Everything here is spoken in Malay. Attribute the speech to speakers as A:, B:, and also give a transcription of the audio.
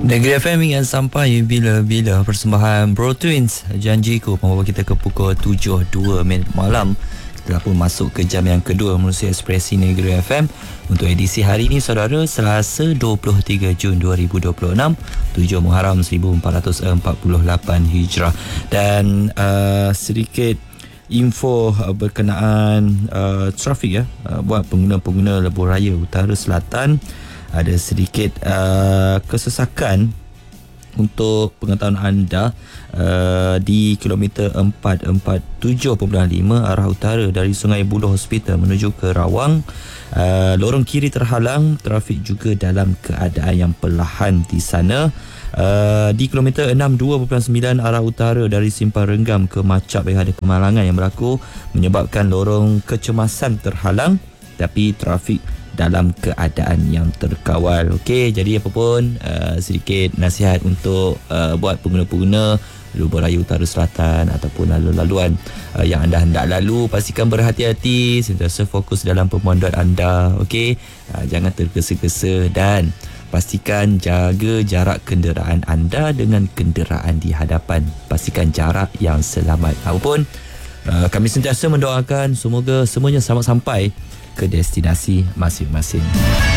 A: Negeri FM ingat sampai bila-bila persembahan Bro Twins Janjiku membawa kita ke pukul 7.02 malam. Telah pun masuk ke jam yang kedua menerusi Ekspresi Negeri FM untuk edisi hari ini, saudara, Selasa 23 Jun 2026, 7 Muharram 1448 Hijrah. Dan sedikit info berkenaan trafik buat pengguna-pengguna lebuh raya Utara Selatan. Ada sedikit kesesakan untuk pengetahuan anda di kilometer 447.5 arah utara dari Sungai Buloh Hospital menuju ke Rawang. Lorong kiri terhalang, trafik juga dalam keadaan yang perlahan di sana. Di kilometer 62.9 arah utara dari Simpang Renggam ke Macap ada kemalangan yang berlaku menyebabkan lorong kecemasan terhalang, tapi trafik dalam keadaan yang terkawal. Okey, jadi apa pun sedikit nasihat untuk buat pengguna-pengguna lebuh raya Utara Selatan ataupun lalu-laluan yang anda hendak lalu, pastikan berhati-hati, sentiasa fokus dalam pemanduan anda. Okey, jangan tergesa-gesa dan pastikan jaga jarak kenderaan anda dengan kenderaan di hadapan. Pastikan jarak yang selamat. Apapun, kami sentiasa mendoakan semoga semuanya selamat sampai ke destinasi masing-masing.